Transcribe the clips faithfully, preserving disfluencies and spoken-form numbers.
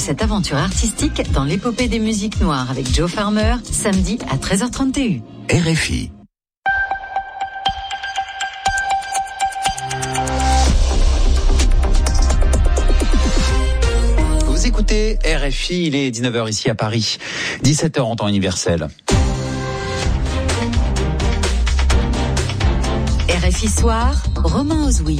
cette aventure artistique dans l'épopée des musiques noires avec Joe Farmer, samedi à treize heures trente et une. R F I. Vous écoutez R F I, il est dix-neuf heures ici à Paris, dix-sept heures en temps universel. R F I Soir, Romain Ozoui.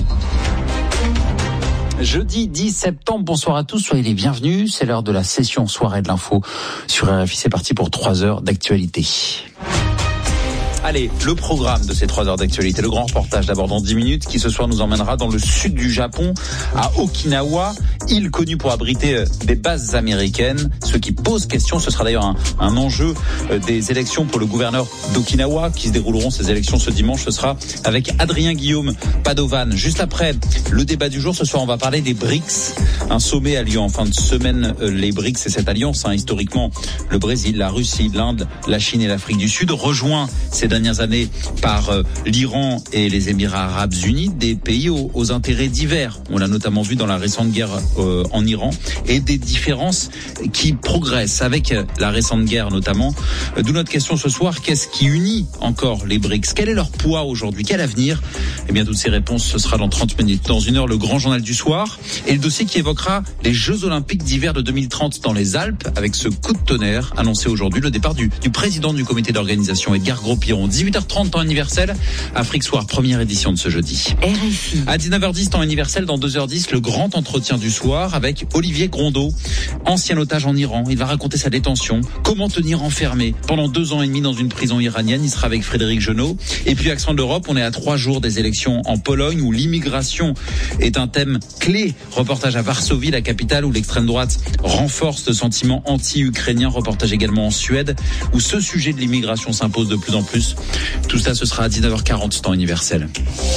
Jeudi dix septembre, bonsoir à tous, soyez les bienvenus. C'est l'heure de la session soirée de l'info sur R F I. C'est parti pour trois heures d'actualité. Allez, le programme de ces trois heures d'actualité, le grand reportage d'abord dans dix minutes qui ce soir nous emmènera dans le sud du Japon, à Okinawa, île connue pour abriter des bases américaines. Ce qui pose question, ce sera d'ailleurs un, un enjeu des élections pour le gouverneur d'Okinawa qui se dérouleront ces élections ce dimanche. Ce sera avec Adrien Guillaume Padovan. Juste après le débat du jour, ce soir on va parler des B R I C S, un sommet a lieu en fin de semaine. Les B R I C S, c'est cette alliance, hein, historiquement le Brésil, la Russie, l'Inde, la Chine et l'Afrique du Sud, rejoint ces dernières années par euh, l'Iran et les Émirats Arabes Unis, des pays aux, aux intérêts divers. On l'a notamment vu dans la récente guerre euh, en Iran, et des différences qui progressent avec la récente guerre notamment. Euh, D'où notre question ce soir, qu'est-ce qui unit encore les B R I C S? Quel est leur poids aujourd'hui? Quel avenir? Eh bien, toutes ces réponses, ce sera dans trente minutes. Dans une heure, le grand journal du soir et le dossier qui évoquera les Jeux Olympiques d'hiver de deux mille trente dans les Alpes, avec ce coup de tonnerre annoncé aujourd'hui, le départ du, du président du comité d'organisation, Edgar Gros-Piron. dix-huit heures trente temps universel, Afrique Soir, première édition de ce jeudi. R F I. À dix-neuf heures dix temps universel, dans deux heures dix, le grand entretien du soir avec Olivier Grondeau, ancien otage en Iran. Il va raconter sa détention, comment tenir enfermé pendant deux ans et demi dans une prison iranienne. Il sera avec Frédéric Genot. Et puis Accent de l'Europe, on est à trois jours des élections en Pologne où l'immigration est un thème clé. Reportage à Varsovie, la capitale, où l'extrême droite renforce le sentiment anti-ukrainien. Reportage également en Suède où ce sujet de l'immigration s'impose de plus en plus. Tout ça, ce sera à dix-neuf heures quarante, temps universel.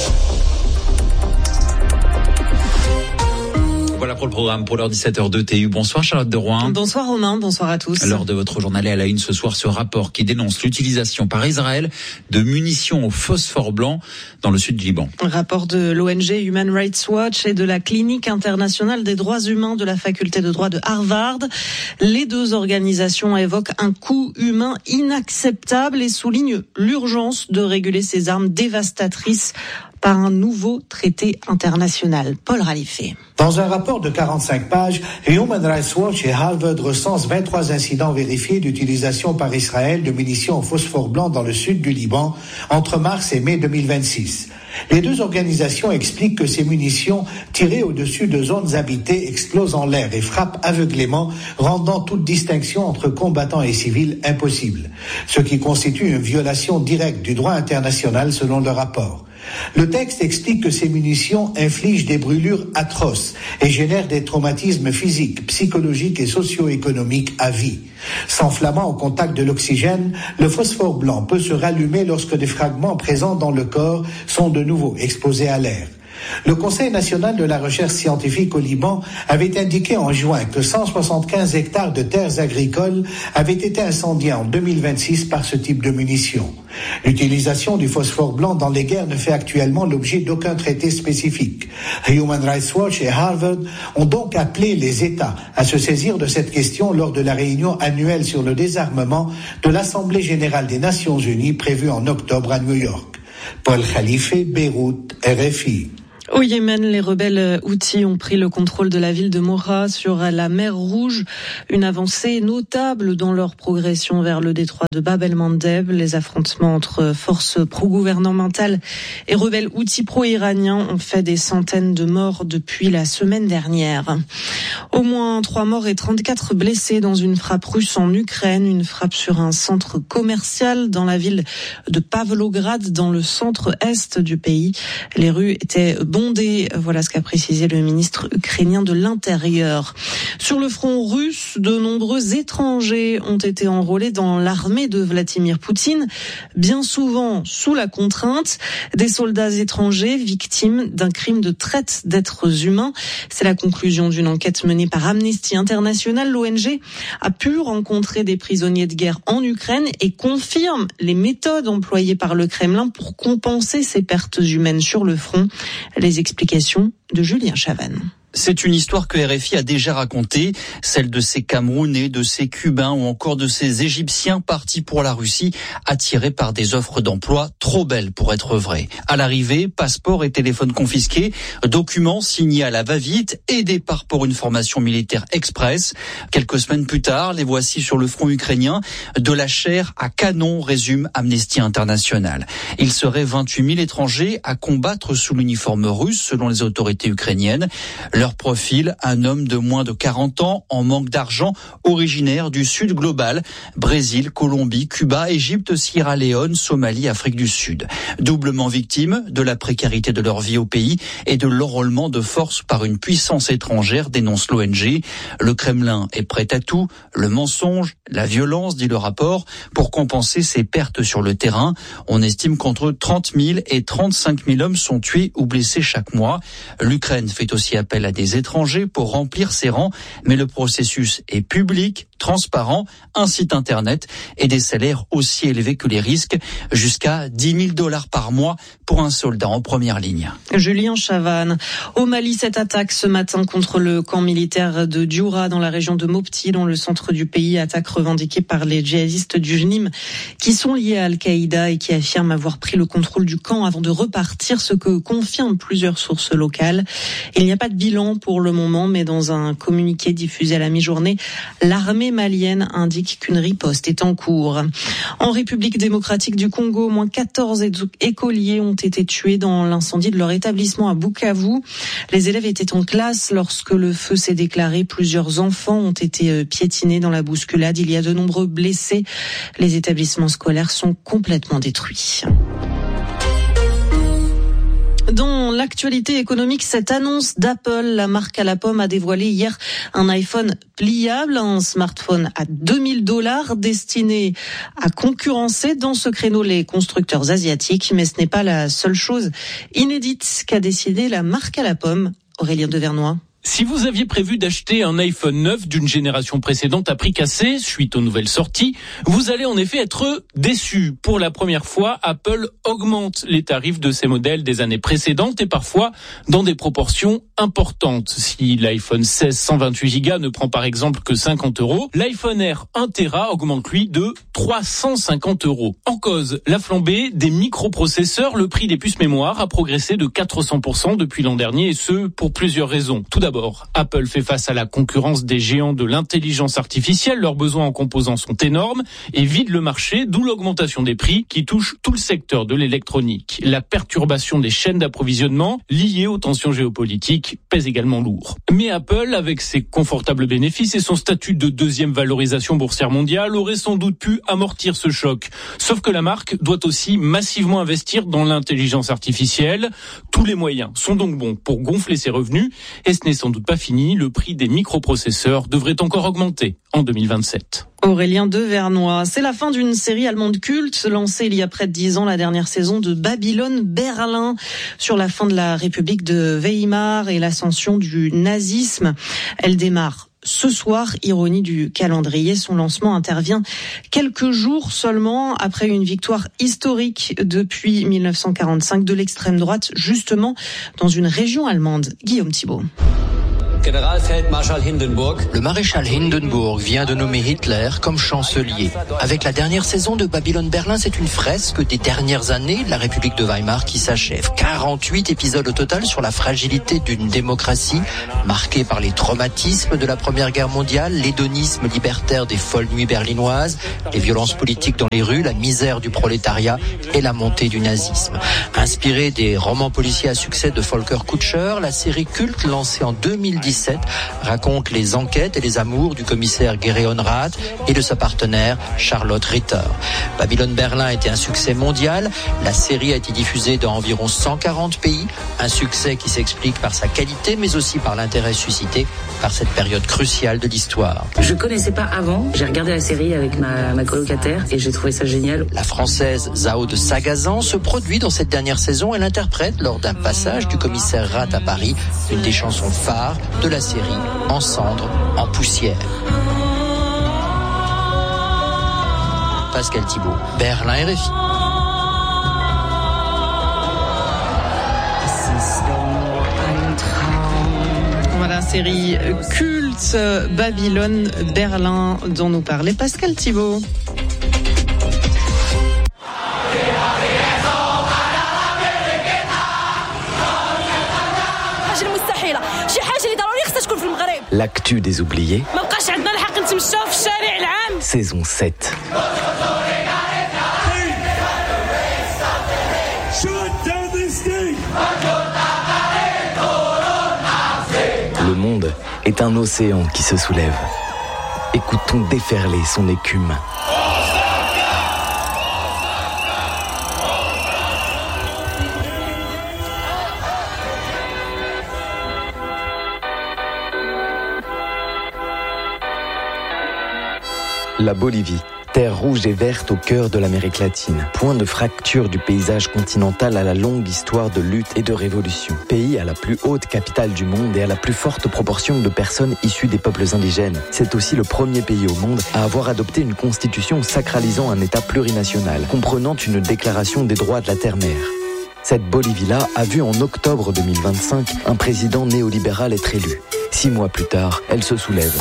Voilà pour le programme, pour l'heure dix-sept heures deux T U. Bonsoir Charlotte de Rouen. Bonsoir Romain, bonsoir à tous. Lors de votre journal à la une ce soir, ce rapport qui dénonce l'utilisation par Israël de munitions au phosphore blanc dans le sud du Liban. Un rapport de l'O N G Human Rights Watch et de la Clinique internationale des droits humains de la faculté de droit de Harvard. Les deux organisations évoquent un coût humain inacceptable et soulignent l'urgence de réguler ces armes dévastatrices par un nouveau traité international. Paul Ralifé. Dans un rapport de quarante-cinq pages, Human Rights Watch et Harvard recensent vingt-trois incidents vérifiés d'utilisation par Israël de munitions au phosphore blanc dans le sud du Liban entre mars et mai deux mille vingt-six. Les deux organisations expliquent que ces munitions tirées au-dessus de zones habitées explosent en l'air et frappent aveuglément, rendant toute distinction entre combattants et civils impossible, ce qui constitue une violation directe du droit international selon le rapport. Le texte explique que ces munitions infligent des brûlures atroces et génèrent des traumatismes physiques, psychologiques et socio-économiques à vie. S'enflammant au contact de l'oxygène, le phosphore blanc peut se rallumer lorsque des fragments présents dans le corps sont de nouveau exposés à l'air. Le Conseil national de la recherche scientifique au Liban avait indiqué en juin que cent soixante-quinze hectares de terres agricoles avaient été incendiés en deux mille vingt-six par ce type de munitions. L'utilisation du phosphore blanc dans les guerres ne fait actuellement l'objet d'aucun traité spécifique. Human Rights Watch et Harvard ont donc appelé les États à se saisir de cette question lors de la réunion annuelle sur le désarmement de l'Assemblée générale des Nations unies prévue en octobre à New York. Paul Khalife, Beyrouth, R F I. Au Yémen, les rebelles Houthis ont pris le contrôle de la ville de Moura sur la mer Rouge. Une avancée notable dans leur progression vers le détroit de Bab el-Mandeb. Les affrontements entre forces pro-gouvernementales et rebelles Houthis pro-iraniens ont fait des centaines de morts depuis la semaine dernière. Au moins trois morts et trente-quatre blessés dans une frappe russe en Ukraine. Une frappe sur un centre commercial dans la ville de Pavlograd, dans le centre-est du pays. Les rues étaient bondées. Voilà ce qu'a précisé le ministre ukrainien de l'Intérieur. Sur le front russe, de nombreux étrangers ont été enrôlés dans l'armée de Vladimir Poutine, bien souvent sous la contrainte. Des soldats étrangers victimes d'un crime de traite d'êtres humains. C'est la conclusion d'une enquête menée par Amnesty International. L'O N G a pu rencontrer des prisonniers de guerre en Ukraine et confirme les méthodes employées par le Kremlin pour compenser ces pertes humaines sur le front. Les explications de Julien Chavannes. C'est une histoire que R F I a déjà racontée, celle de ces Camerounais, de ces Cubains ou encore de ces Égyptiens partis pour la Russie, attirés par des offres d'emploi trop belles pour être vraies. À l'arrivée, passeport et téléphone confisqués, documents signés à la va-vite et départ pour une formation militaire express. Quelques semaines plus tard, les voici sur le front ukrainien, de la chair à canon, résume Amnesty International. Il serait vingt-huit mille étrangers à combattre sous l'uniforme russe, selon les autorités ukrainiennes. Leur profil, un homme de moins de quarante ans, en manque d'argent, originaire du Sud global, Brésil, Colombie, Cuba, Égypte, Sierra Leone, Somalie, Afrique du Sud. Doublement victimes de la précarité de leur vie au pays et de l'enrôlement de force par une puissance étrangère, dénonce l'O N G. Le Kremlin est prêt à tout, le mensonge, la violence, dit le rapport, pour compenser ses pertes sur le terrain. On estime qu'entre trente mille et trente-cinq mille hommes sont tués ou blessés chaque mois. L'Ukraine fait aussi appel à des étrangers pour remplir ses rangs, mais le processus est public, transparent, un site internet et des salaires aussi élevés que les risques, jusqu'à dix mille dollars par mois pour un soldat en première ligne. Julien Chavannes. Au Mali, cette attaque ce matin contre le camp militaire de Dioura dans la région de Mopti, dans le centre du pays, attaque revendiquée par les djihadistes du J N I M qui sont liés à Al-Qaïda et qui affirment avoir pris le contrôle du camp avant de repartir, ce que confirment plusieurs sources locales. Il n'y a pas de bilan pour le moment, mais dans un communiqué diffusé à la mi-journée, l'armée malienne indique qu'une riposte est en cours. En République démocratique du Congo, au moins quatorze écoliers ont été tués dans l'incendie de leur établissement à Bukavu. Les élèves étaient en classe lorsque le feu s'est déclaré. Plusieurs enfants ont été piétinés dans la bousculade. Il y a de nombreux blessés. Les établissements scolaires sont complètement détruits. Dans l'actualité économique, cette annonce d'Apple, la marque à la pomme a dévoilé hier un iPhone pliable, un smartphone à deux mille dollars destiné à concurrencer dans ce créneau les constructeurs asiatiques. Mais ce n'est pas la seule chose inédite qu'a décidé la marque à la pomme. Aurélien Devernois. Si vous aviez prévu d'acheter un iPhone neuf d'une génération précédente à prix cassé, suite aux nouvelles sorties, vous allez en effet être déçu. Pour la première fois, Apple augmente les tarifs de ses modèles des années précédentes et parfois dans des proportions importantes. Si l'iPhone seize cent vingt-huit giga ne prend par exemple que cinquante euros, l'iPhone Air un téra augmente lui de trois cent cinquante euros. En cause, la flambée des microprocesseurs, le prix des puces mémoire a progressé de quatre cents pour cent depuis l'an dernier et ce, pour plusieurs raisons. Tout d'abord, D'abord, Apple fait face à la concurrence des géants de l'intelligence artificielle. Leurs besoins en composants sont énormes et vident le marché, d'où l'augmentation des prix qui touche tout le secteur de l'électronique. La perturbation des chaînes d'approvisionnement liées aux tensions géopolitiques pèse également lourd. Mais Apple, avec ses confortables bénéfices et son statut de deuxième valorisation boursière mondiale, aurait sans doute pu amortir ce choc. Sauf que la marque doit aussi massivement investir dans l'intelligence artificielle. Tous les moyens sont donc bons pour gonfler ses revenus et ce n'est sans doute pas fini, le prix des microprocesseurs devrait encore augmenter en deux mille vingt-sept. Aurélien Devernois. C'est la fin d'une série allemande culte lancée il y a près de dix ans, la dernière saison de Babylone Berlin, sur la fin de la République de Weimar et l'ascension du nazisme. Elle démarre ce soir, ironie du calendrier. Son lancement intervient quelques jours seulement après une victoire historique depuis mille neuf cent quarante-cinq de l'extrême droite, justement dans une région allemande. Guillaume Thibault. Le maréchal Hindenburg vient de nommer Hitler comme chancelier. Avec la dernière saison de Babylone Berlin, c'est une fresque des dernières années de la République de Weimar qui s'achève. quarante-huit épisodes au total sur la fragilité d'une démocratie marquée par les traumatismes de la Première Guerre mondiale, l'hédonisme libertaire des folles nuits berlinoises, les violences politiques dans les rues, la misère du prolétariat et la montée du nazisme. Inspirée des romans policiers à succès de Volker Kutscher, la série culte lancée en deux mille dix-sept raconte les enquêtes et les amours du commissaire Gereon Rath et de sa partenaire Charlotte Ritter. Babylone Berlin était un succès mondial. La série a été diffusée dans environ cent quarante pays. Un succès qui s'explique par sa qualité, mais aussi par l'intérêt suscité par cette période cruciale de l'histoire. Je connaissais pas avant. J'ai regardé la série avec ma, ma colocataire et j'ai trouvé ça génial. La française Zao de Sagazan se produit dans cette dernière saison. Elle interprète lors d'un passage du commissaire Rath à Paris une des chansons phares de la série, En cendres, en poussière. Pascal Thibault, Berlin R F I. Voilà, série culte Babylone Berlin dont nous parlait Pascal Thibault. L'actu des oubliés. Saison sept. Le monde est un océan qui se soulève. Écoutons déferler son écume. La Bolivie, terre rouge et verte au cœur de l'Amérique latine, point de fracture du paysage continental à la longue histoire de lutte et de révolution. Pays à la plus haute capitale du monde et à la plus forte proportion de personnes issues des peuples indigènes. C'est aussi le premier pays au monde à avoir adopté une constitution sacralisant un État plurinational, comprenant une déclaration des droits de la terre-mère. Cette Bolivie-là a vu en octobre deux mille vingt-cinq un président néolibéral être élu. Six mois plus tard, elle se soulève.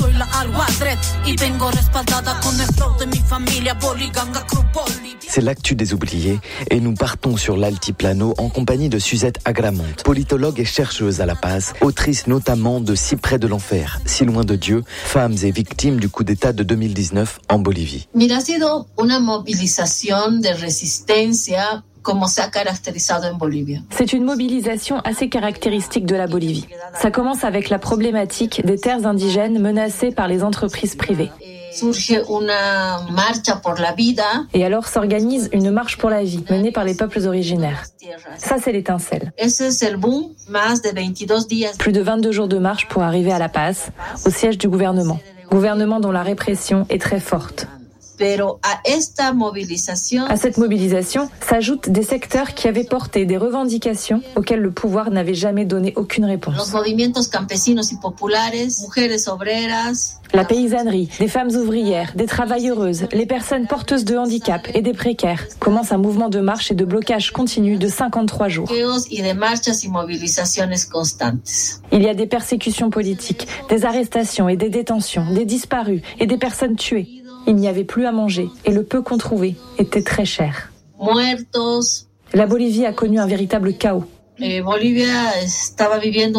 C'est l'actu des oubliés et nous partons sur l'altiplano en compagnie de Suzette Agramonte, politologue et chercheuse à La Paz, autrice notamment de Si près de l'enfer, si loin de Dieu, femmes et victimes du coup d'État de deux mille dix-neuf en Bolivie. Mira, ha sido una movilización de resistencia. C'est une mobilisation assez caractéristique de la Bolivie. Ça commence avec la problématique des terres indigènes menacées par les entreprises privées. Et alors s'organise une marche pour la vie menée par les peuples originaires. Ça, c'est l'étincelle. Plus de vingt-deux jours de marche pour arriver à La Paz, au siège du gouvernement. Gouvernement dont la répression est très forte. À cette mobilisation s'ajoutent des secteurs qui avaient porté des revendications auxquelles le pouvoir n'avait jamais donné aucune réponse. La paysannerie, des femmes ouvrières, des travailleuses, les personnes porteuses de handicap et des précaires commencent un mouvement de marche et de blocage continu de cinquante-trois jours. Il y a des persécutions politiques, des arrestations et des détentions, des disparus et des personnes tuées. Il n'y avait plus à manger et le peu qu'on trouvait était très cher. La Bolivie a connu un véritable chaos.